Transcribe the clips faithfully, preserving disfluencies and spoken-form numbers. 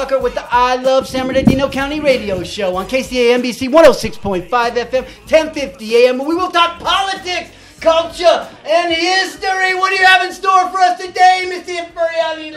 Walker with the I Love San Bernardino County radio show on K C A N B C one oh six point five F M, ten fifty A M. We will talk politics, culture, and history. What do you have in store for us today, Mister Imperiali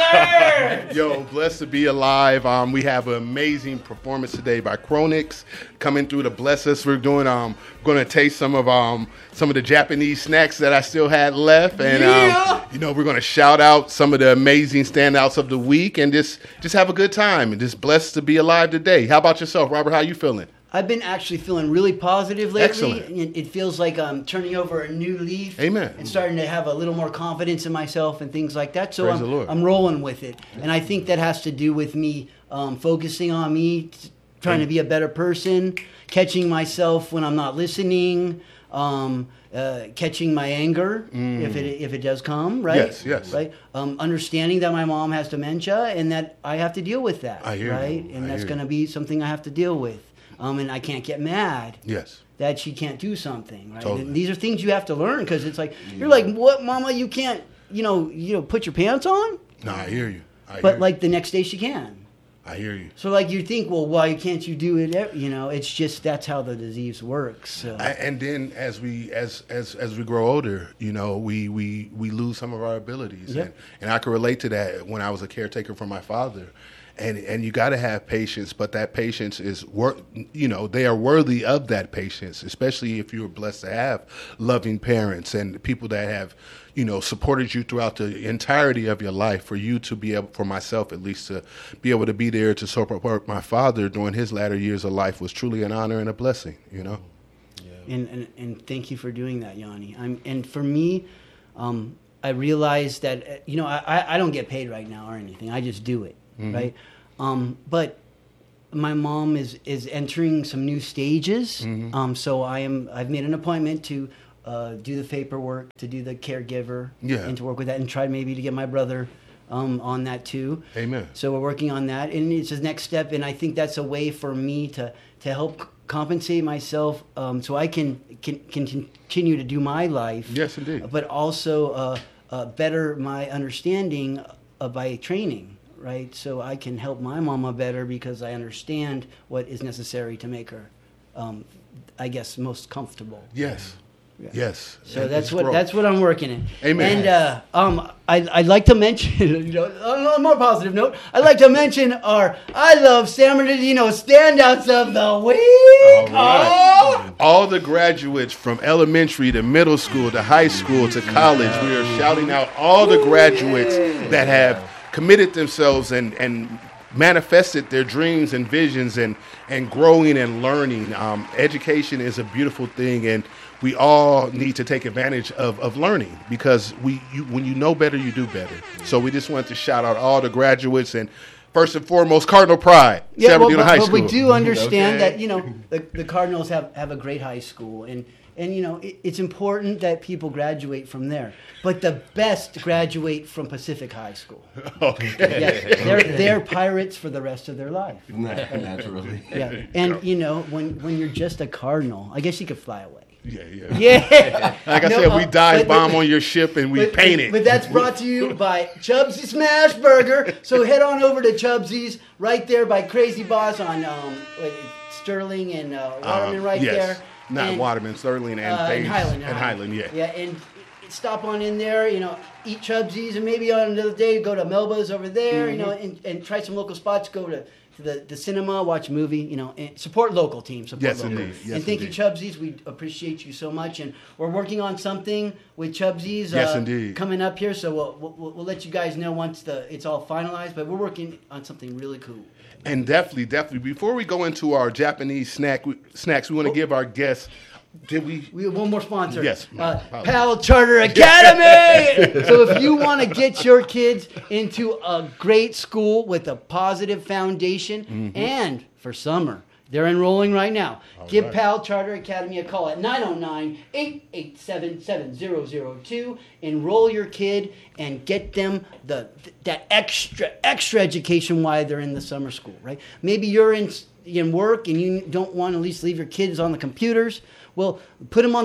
Lager? Yo, blessed to be alive. Um, we have an amazing performance today by Chronix coming through to bless us. We're doing um, going to taste some of um, some of the Japanese snacks that I still had left, and yeah. um, you know, we're going to shout out some of the amazing standouts of the week, and just just have a good time, and just blessed to be alive today. How about yourself, Robert? How you feeling? I've been actually feeling really positive lately. Excellent. It feels like I'm turning over a new leaf. Amen. And starting to have a little more confidence in myself and things like that. So Praise I'm, the Lord. I'm rolling with it. And I think that has to do with me um, focusing on me, t- trying to be a better person, catching myself when I'm not listening, um, uh, catching my anger mm. if it if it does come, right? Yes, yes. Right. Um, understanding that my mom has dementia and that I have to deal with that. I hear right? you. And I that's hear going to you. be something I have to deal with. Um, and I can't get mad Yes. that she can't do something, right? Totally. And these are things you have to learn because it's like, you're like, what, mama, you can't, you know, you know, put your pants on? No, I hear you. I But hear like the next day she can. you. I hear you. So like you think, well, why can't you do it? ev- You know, it's just, that's how the disease works. So. I, and then as we as as as we grow older, you know, we we we lose some of our abilities, Yep. and, and I can relate to that when I was a caretaker for my father. And and you got to have patience, but that patience is wor- you know, they are worthy of that patience, especially if you are blessed to have loving parents and people that have, you know, supported you throughout the entirety of your life. For you to be able, for myself at least, to be able to be there to support my father during his latter years of life was truly an honor and a blessing, you know. And, and and thank you for doing that, Yanni. I'm and for me, um, I realized that uh, you know I, I don't get paid right now or anything. I just do it, mm-hmm. right? Um, but my mom is is entering some new stages. Mm-hmm. Um, so I am I've made an appointment to uh, do the paperwork, to do the caregiver, yeah. and to work with that, and try maybe to get my brother um, on that too. Amen. So we're working on that, and it's the next step. And I think that's a way for me to to help compensate myself, um, so I can, can can continue to do my life. Yes, indeed. But also uh, uh, better my understanding uh, by training. Right, so I can help my mama better because I understand what is necessary to make her, um, I guess, most comfortable. Yes, yeah. yes. So and that's what growth. that's what I'm working in. Amen. And uh, um, I I'd like to mention, you know, on a more positive note, I'd like to mention our I Love San Bernardino standouts of the week. All right. Oh! All the graduates from elementary to middle school to high school to college, we are shouting out all the graduates that have committed themselves and, and manifested their dreams and visions and, and growing and learning. Um, education is a beautiful thing, and we all need to take advantage of, of learning because we you, when you know better, you do better. So we just wanted to shout out all the graduates and first and foremost, Cardinal Pride, yeah, San Bernardino well, but, High but School. we do understand Okay. that, you know, the, the Cardinals have, have a great high school, and And, you know, it, it's important that people graduate from there. But the best graduate from Pacific High School. Okay. Yeah, they're, they're pirates for the rest of their life. Naturally. Yeah. And, you know, when, when you're just a Cardinal, I guess you could fly away. Yeah, yeah. Yeah. Like I No, said, we uh, dive but- bomb but- on your ship and we but, paint but, it. But that's brought to you by Chubsy Smash Burger. So head on over to Chubsy's right there by Crazy Boss on um, what, Sterling and uh, Waterman Um, right yes. there. Not And, Waterman, Sterling, and, uh, Page, and Highland. and Highland, yeah. Yeah, and stop on in there, you know, eat Chubsy's, and maybe on another day go to Melba's over there, Mm-hmm. you know, and, and try some local spots. Go to, to the, the cinema, watch a movie, you know, and support local teams. Support Yes, local. indeed. Yes, and thank indeed. you, Chubsy's. We appreciate you so much, and we're working on something with Chubsy's. Yes, uh, indeed. Coming up here, so we'll, we'll we'll let you guys know once the it's all finalized. But we're working on something really cool. And definitely, definitely, before we go into our Japanese snack snacks, we want to Oh. give our guests. Did we? We have one more sponsor. Yes. Uh, Apologies. Pal Charter Academy. So if you want to get your kids into a great school with a positive foundation, Mm-hmm. and for summer, they're enrolling right now. All Give right. Pal Charter Academy a call at nine oh nine, eight eight seven, seven zero zero two. Enroll your kid and get them the that extra extra education while they're in the summer school, right? Maybe you're in in work and you don't want to at least leave your kids on the computers. Well, put them on the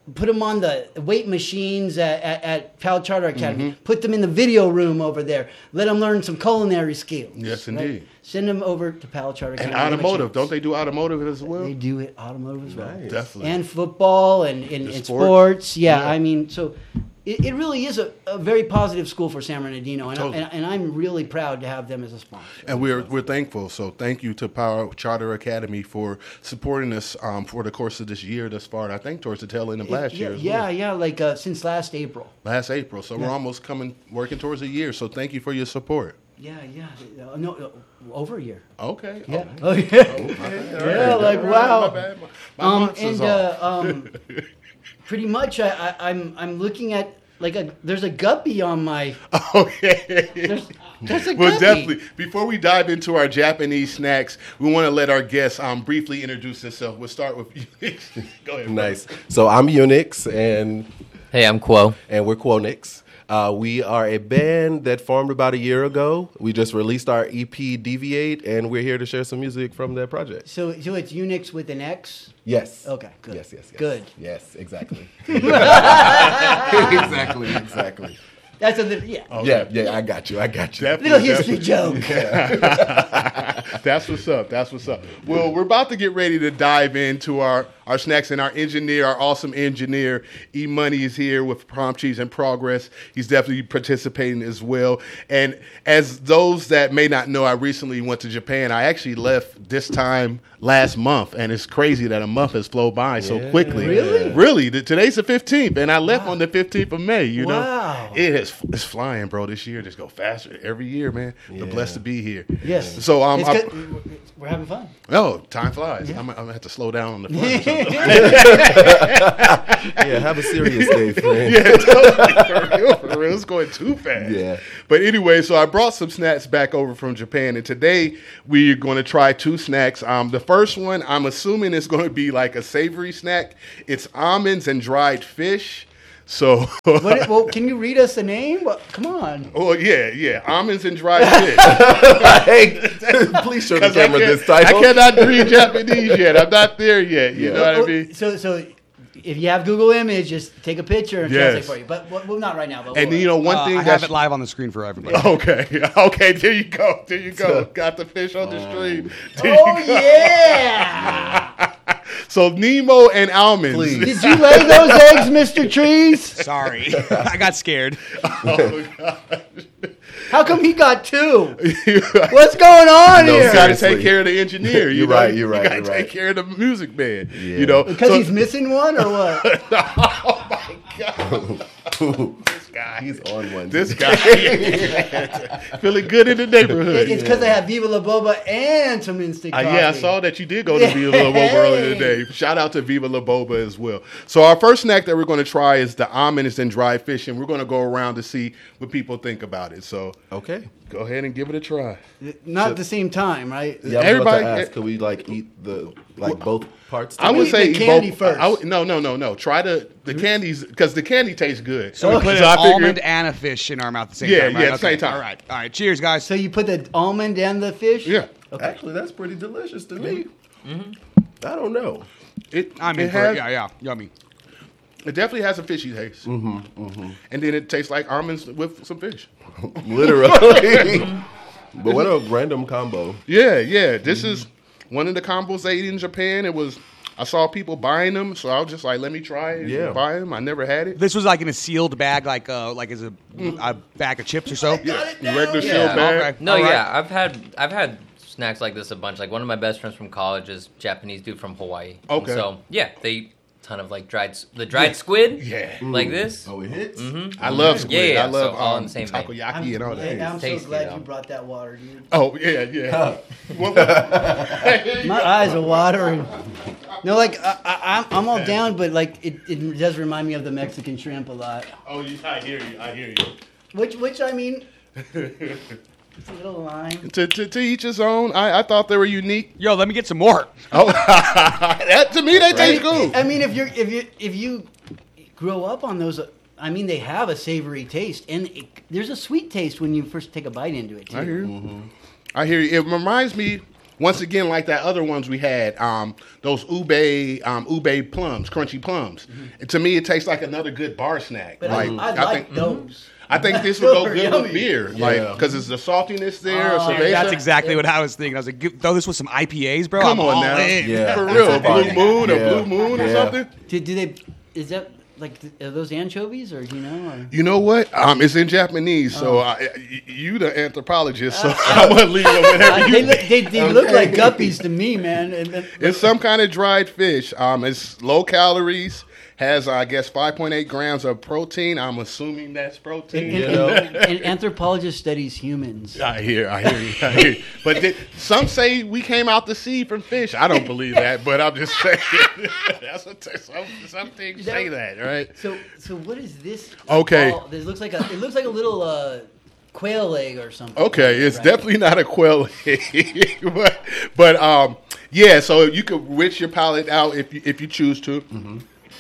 put them on the weight machines at, at, at Pal Charter Academy. Mm-hmm. Put them in the video room over there. Let them learn some culinary skills. Yes, right? indeed. Send them over to Pal Charter And Academy. automotive, don't they do automotive as well? They do it automotive as well. Nice. Definitely. And football and, and, The and sport. sports. Yeah, Yeah. I mean, so it, it really is a, a very positive school for San Bernardino, and, Totally. I, and, and I'm really proud to have them as a sponsor. And we're we're thankful. So thank you to Power Charter Academy for supporting us um, for the course of this year thus far. And I think towards the tail end of last It- year. yeah, as yeah, well. yeah, like uh, since last April. Last April. So we're almost coming working towards a year. So thank you for your support. Yeah, yeah, uh, no, uh, over a year. Okay. Yeah, Okay. oh, yeah. Okay. All Yeah, right. like, All right. wow. My bad. My, my Um, months is and off. uh, um, pretty much, I, I, I'm I'm looking at like a there's a guppy on my Okay. there's, there's a Well, guppy. definitely. Before we dive into our Japanese snacks, we want to let our guests um, briefly introduce themselves. We'll start with you. Go ahead. Nice. So I'm Unix, and Hey, I'm Quo. and we're Quonix. Uh, we are a band that formed about a year ago. We just released our E P Deviate, and we're here to share some music from that project. So so it's Unix with an X. Yes. Okay, good. Yes, yes, yes. Good. Yes, exactly. exactly, exactly. That's a little, yeah. Yeah, yeah, I got you. I got you. Definitely, Little history definitely. joke. That's what's up. That's what's up. Well, we're about to get ready to dive into our, our snacks, and our engineer, our awesome engineer, E Money, is here with Prom Cheese in Progress. He's definitely participating as well. And as those that may not know, I recently went to Japan. I actually left this time last month, and it's crazy that a month has flown by so Yeah. quickly. Really? Really. The- Today's the fifteenth, and I left on the fifteenth of May. You know, Wow. it is it's flying, bro. This year just go faster every year, man. We're Yeah. blessed to be here. Yes. So um, It's I- good. We're- We're having fun. oh, time flies. I'm, I'm gonna have to slow down on the front. or something. Yeah, have a serious day, friend. Yeah, totally. For real, for real. It's going too fast. Yeah. But anyway, so I brought some snacks back over from Japan, and today we're going to try two snacks. Um, the first one, I'm assuming it's going to be like a savory snack. It's almonds and dried fish. So, What, well, can you read us the name? Well, come on. oh yeah, yeah, almonds and dried fish. Hey, please show the 'Cause I camera can't- this title. I cannot read Japanese yet. I'm not there yet. You Yeah. know what I Well, mean? So so if you have Google Image, just take a picture and translate Yes. for you. But well, well, not right now. But And we'll- you know one Uh, thing I that's have it live on the screen for everybody. okay, okay. There you go. There you go. Got the fish on the stream. There oh you go. yeah! So Nemo and almonds. Please. Did you lay those eggs, Mister Trees? Sorry, I got scared. Oh, God. How come he got two? you What's going on No, here? got to seriously. take care of the engineer. You You're know? right, you're right, You got to you're take right. care of the music man. Yeah. You know, Because So- he's missing one, or what? oh my God, this guy. He's on one. This guy feeling good in the neighborhood. It's because I have Viva La Boba and some instant Uh, coffee. yeah, I saw that you did go to Viva La Boba Hey. earlier today. Shout out to Viva La Boba as well. So our first snack that we're going to try is the almonds and dried fish, and we're going to go around to see what people think about it. So Okay. go ahead and give it a try. Not at the same time, right? Yeah, I was Everybody- about to ask, could we like eat the like both parts? I would eat say the eat candy both- first. I would- no, no, no, no. Try the the candies because the candy tastes good. So we put an I figured- almond and a fish in our mouth at the same Yeah, time. yeah, right? at the same time. All right, all right. Cheers, guys. So you put the almond and the fish? Yeah, Actually, that's pretty delicious to me. Mm-hmm. I don't know. it. I'm in it for has, it. Yeah, yeah, yummy. It definitely has a fishy taste, mm-hmm, and then it tastes like almonds with some fish. Literally. But what a random combo. Yeah, yeah. This is one of the combos they eat in Japan. It was. I saw people buying them, so I was just like, "Let me try it." Yeah. and buy them. I never had it. This was like in a sealed bag, like uh, like as a, a bag of chips or so. Yeah, regular Yeah. sealed bag. Okay. No, All right. yeah, I've had I've had snacks like this a bunch. Like one of my best friends from college is Japanese dude from Hawaii. And Okay. so yeah, they eat a ton of like dried s- the dried squid. Yeah. Like this. Oh, it hits? I love squid. Yeah, yeah, I love so all in um, the same vein. takoyaki I'm, and all that. hey, I'm so Tasty, glad though. you brought that water, dude. Oh yeah, yeah. What- what- My eyes are watering. No, like I, I, I'm, I'm all down, but like it, it does remind me of the Mexican shrimp a lot. oh, you, I hear you. I hear you. Which, which I mean, it's a little lime. To, to, to each his own. I, I thought they were unique. Yo, let me get some more. Oh, that, to me, they taste good. I mean, if you're if you if you grow up on those, I mean, they have a savory taste, and it, there's a sweet taste when you first take a bite into it too. I hear you. I hear you. It reminds me once again, like that other ones we had, um, those ube um, ube plums, crunchy plums. And to me, it tastes like another good bar snack. But like I, I like think, those. I think this would go Those are good yummy. with beer, Yeah. like because it's the saltiness there. Oh, cerveza. yeah, That's exactly what I was thinking. I was like, give- throw this with some I P As, bro. Come I'm on all now. in. Yeah. For real, a blue Yeah. moon, a Yeah. blue moon or Yeah. something. Do, do they? Is that like are those anchovies or do you know? Or? You know what? Um, it's in Japanese, so Oh. I, y- you the anthropologist, so I'm gonna leave it whatever Uh, you they look, think. they, they look like guppies to me, man. And, and- It's some kind of dried fish. Um, it's low calories. Has I guess five point eight grams of protein. I'm assuming that's and, protein. and, You know? and- and anthropologist studies humans. I hear, I hear you, I hear you. But th- some say we came out the sea from fish. I don't believe that, but I'm just saying. That's what t- some, some things say that, right? So, so what is this? Okay. Oh, this looks like a. It looks like a little uh, quail egg or something. Okay, it's Right. definitely not a quail egg, but, but um, yeah. So you could rinse your palate out if you if you choose to. Mm-hmm.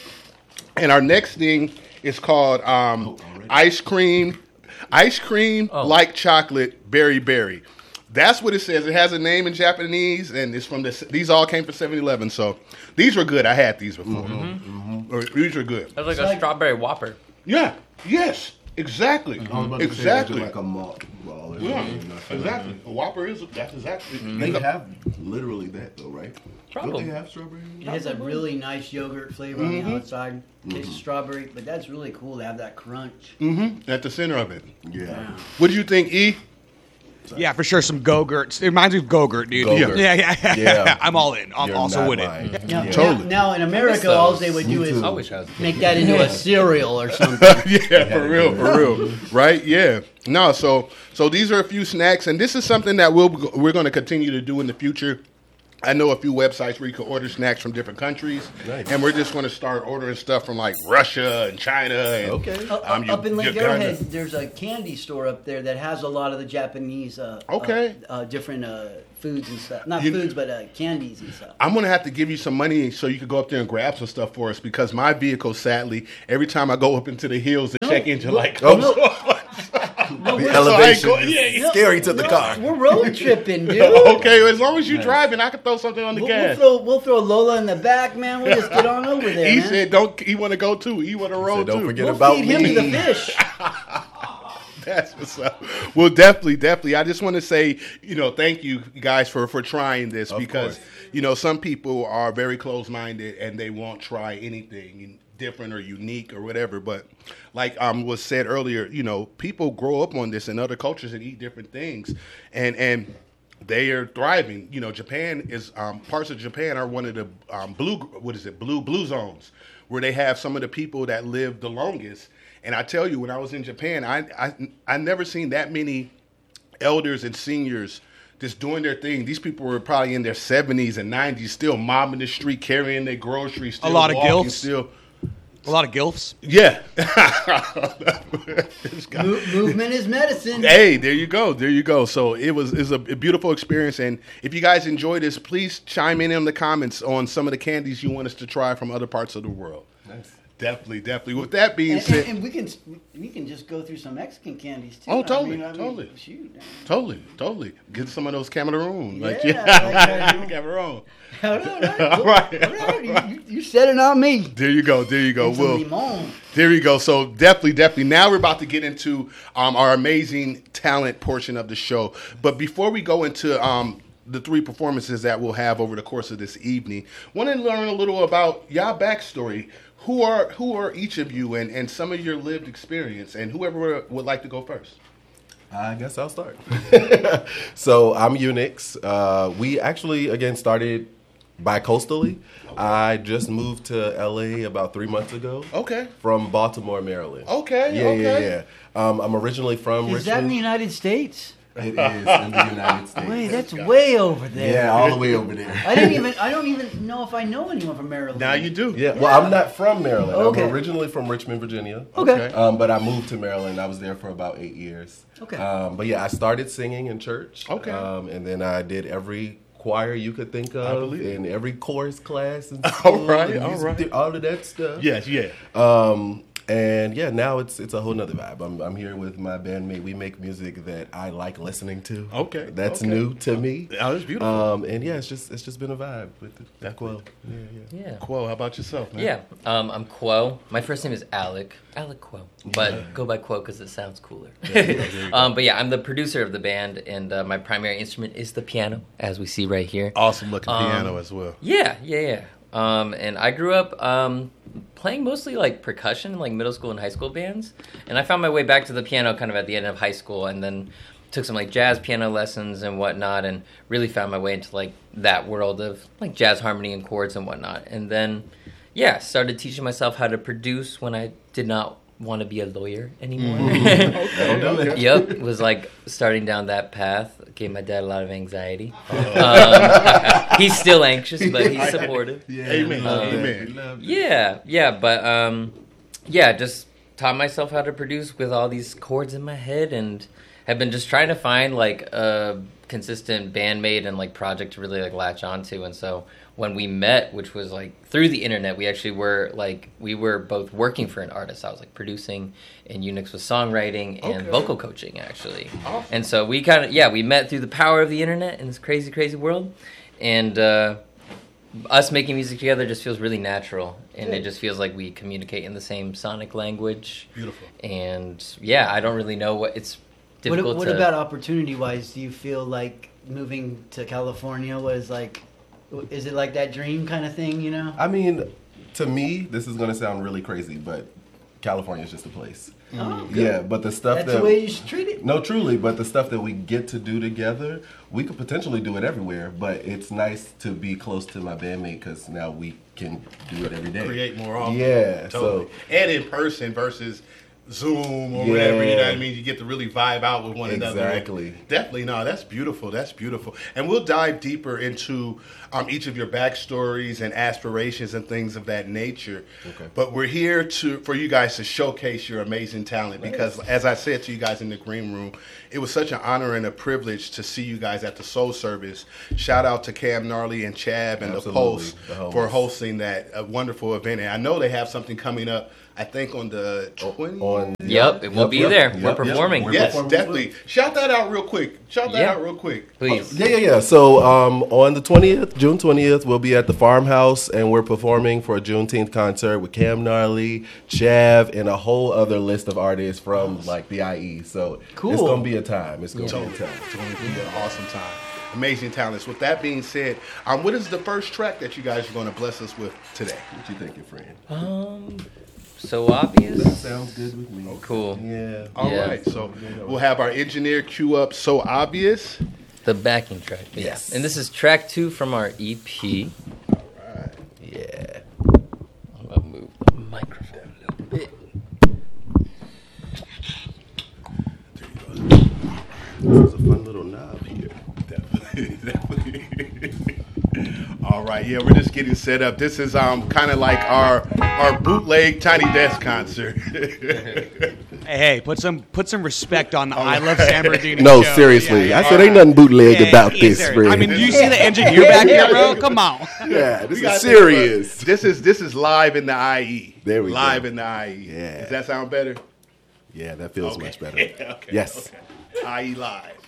And our next thing is called um, ice cream, ice cream Oh. like chocolate berry berry. That's what it says. It has a name in Japanese, and it's from the. These all came from seven eleven, so these were good. I had these before. Mm-hmm. Or these were good. That's like It's a like- strawberry Whopper. Yeah. Yes. Exactly. I was about to say, Exactly. is it like a malt ball or Yeah. something? Nothing. Exactly. A Whopper is. That's exactly. They have literally that though, right? Probably. Don't they have strawberry? It has a really nice yogurt flavor on Mm-hmm. the outside. Tastes of strawberry, but that's really cool to have that crunch. Mm-hmm. At the center of it. Yeah. What do you think, E? Yeah, for sure. Some Go-Gurts. It reminds me of Go-Gurt, dude. Go-Gurt. Yeah, yeah, yeah. Yeah. I'm all in. I'm You're also not with it. lying. Now, Yeah. Totally. now, now in America, those. all they would do Me is too. I wish I was. make that into a cereal or something. Yeah, for real, for real. Right? Yeah. No, so so these are a few snacks, and this is something that we'll we're going to continue to do in the future. I know a few websites where you can order snacks from different countries, Nice. and we're just going to start ordering stuff from like Russia and China. And, Okay. Up, um, up in Lake Uganda. Arrowhead, there's a candy store up there that has a lot of the Japanese, uh, Okay. uh, uh, different uh, foods and stuff. Not You- foods, but uh, candies and stuff. I'm gonna have to give you some money so you can go up there and grab some stuff for us because my vehicle, sadly, every time I go up into the hills, the check engine like Oh, goes no. off. No, The we're, elevation go- is yeah, yeah. scary to the no, car. we're road tripping, dude. Okay, as long as you're driving, I can throw something on the We'll, we'll gas. throw we'll throw Lola in the back, man. We'll just get on over there, He man. said, "Don't." He want to go too. He want to roll said, "Don't too." forget we'll about feed him to the me. fish. That's what's up. Well, definitely, definitely. I just want to say, you know, thank you guys for for trying this Of because course. you know some people are very close minded and they won't try anything different or unique or whatever. But like um was said earlier, you know, people grow up on this in other cultures and eat different things, and and. They are thriving. You know, Japan is um, parts of Japan are one of the um, blue. What is it? Blue blue zones where they have some of the people that live the longest. And I tell you, when I was in Japan, I I I never seen that many elders and seniors just doing their thing. These people were probably in their seventies and nineties, still mobbing the street, carrying their groceries, still lot of walking, gilfs? Still, A lot of gilfs. yeah. This guy- Mo- movement is medicine. Hey, there you go. There you go. So it was is a, a beautiful experience. And if you guys enjoyed this, please chime in in the comments on some of the candies you want us to try from other parts of the world. Nice. Definitely, definitely. With that being And, said, and, and we can we can just go through some Mexican candies too. Oh, I totally, mean, I mean, totally. Shoot. totally, totally. Get some of those Cameroon. Like, Yeah, yeah. like, uh, Cameroon. All right, All right. all right. You, you, you said it on me. There you go. There you go. And some Well, limon. there you go. So definitely, definitely. Now we're about to get into um, our amazing talent portion of the show. But before we go into um, the three performances that we'll have over the course of this evening, want to learn a little about y'all backstory. Who are who are each of you, and, and some of your lived experience, and whoever would like to go first. I guess I'll start. So I'm Unix. Uh, we actually, again, started bi-coastally. I just moved to L A about three months ago. Okay. From Baltimore, Maryland. Okay, Yeah, yeah, okay. yeah. Um, I'm originally from Is that in Richmond. the United States? It is in the United States. Wait, that's way over there. Yeah, all the way over there. I didn't even. I don't even know if I know anyone from Maryland. Now you do. Yeah, well, I'm not from Maryland. Okay. I'm originally from Richmond, Virginia. Okay. Um, but I moved to Maryland. I was there for about eight years. Okay. Um, but yeah, I started singing in church. Okay. Um, and then I did every choir you could think I of, believe it. and every chorus class. And All right, and all music right. theater, all of that stuff. Yes, yeah. Um, And yeah, now it's it's a whole nother vibe. I'm I'm here with my bandmate. We make music that I like listening to. Okay, that's okay. new to me. Oh, that's beautiful. Um, and yeah, it's just it's just been a vibe with the, That's Quo. Yeah, yeah. Yeah. Quo, how about yourself, man? Yeah, um, I'm Quo. My first name is Alec, Alec Quo, but Yeah. go by Quo because it sounds cooler. um, but yeah, I'm the producer of the band, and uh, my primary instrument is the piano, as we see right here. Awesome looking Um, piano as well. Yeah, yeah, yeah. Um, and I grew up um, playing mostly like percussion in like middle school and high school bands, and I found my way back to the piano kind of at the end of high school, and then took some like jazz piano lessons and whatnot, and really found my way into like that world of like jazz harmony and chords and whatnot. And then, yeah, started teaching myself how to produce when I did not want to be a lawyer anymore. Okay. Yep, was like starting down that path. Gave my dad a lot of anxiety. Um, he's still anxious, but he's supportive. Yeah, Amen. we love that. Amen. We love that. Yeah, yeah, but um, yeah, just taught myself how to produce with all these chords in my head, and have been just trying to find like a consistent bandmate and like project to really like latch onto. And so when we met, which was like through the internet, we actually were like we were both working for an artist. I was like producing, and Unix was songwriting and Okay. vocal coaching actually. Awesome. And so we kind of yeah we met through the power of the internet in this crazy crazy world, and. uh Us making music together just feels really natural, and Yeah. it just feels like we communicate in the same sonic language. Beautiful. And yeah, I don't really know what it's What, difficult what to. about opportunity wise? Do you feel like moving to California was like, is it like that dream kind of thing? You know? I mean, to me, this is gonna sound really crazy, but California is just a place. Oh, good. Yeah, but the stuff That's that the way you should treat it. no, truly, but the stuff that we get to do together, we could potentially do it everywhere. But it's nice to be close to my bandmate because now we can do it every day. Create more often. Yeah, Totally. so And in person versus Zoom or Yeah. whatever, you know what I mean? You get to really vibe out with one another. Exactly. Definitely, no, that's beautiful. That's beautiful. And we'll dive deeper into um, each of your backstories and aspirations and things of that nature. Okay. But we're here to for you guys to showcase your amazing talent because, as I said to you guys in the green room, it was such an honor and a privilege to see you guys at the Soul Service. Shout out to Cam Gnarly and Chab and Absolutely. the Pulse The homies. for hosting that uh, wonderful event. And I know they have something coming up, I think on the twentieth. on Yep, it will be there. We're performing. We're Yes, performing definitely. Shout that out real quick. Shout that Yeah. out real quick. Please. Yeah, yeah, yeah. So um, on the twentieth, June twentieth, we'll be at the Farmhouse, and we're performing for a Juneteenth concert with Cam Gnarly, Chav, and a whole other list of artists from like the I E. So Cool. it's gonna be a time. It's gonna Totally. be a time. It's going to be an awesome time. Amazing talents. With that being said, um, what is the first track that you guys are going to bless us with today? What you thinking, friend? Um, so obvious. That sounds good with me. Cool. Yeah. All Yeah. right. So we'll have our engineer cue up So Obvious. The backing track. Yeah. Yes. And this is track two from our E P. All right. Yeah. I'm gonna move the microphone a little bit. This is a fun little knob here. Definitely, definitely. All right, yeah, we're just getting set up. This is um kind of like our our bootleg Tiny Desk concert. Hey, hey, put some put some respect on the I Love San Bernardino No, show. seriously. Yeah, I yeah. said ain't nothing bootleg Yeah, about is this, there- friend. I mean, do you see the engineer back here, bro? Come on. yeah, We this got is this, serious. but This is this is live in the I E. There we go. live in the I E. Yeah. Does that sound better? Yeah, that feels Okay. much better. okay. Yes. Okay. I E live.